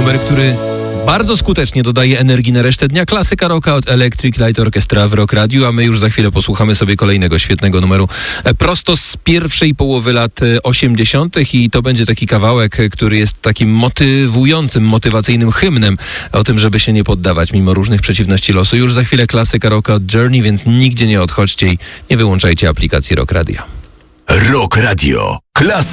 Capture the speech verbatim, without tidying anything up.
numer, który bardzo skutecznie dodaje energii na resztę dnia. Klasyka rocka od Electric Light Orchestra w Rock Radio, a my już za chwilę posłuchamy sobie kolejnego świetnego numeru prosto z pierwszej połowy lat osiemdziesiątych i to będzie taki kawałek, który jest takim motywującym, motywacyjnym hymnem o tym, żeby się nie poddawać mimo różnych przeciwności losu. Już za chwilę klasyka rocka od Journey, więc nigdzie nie odchodźcie i nie wyłączajcie aplikacji Rock Radio. Rock Radio. Klasyka.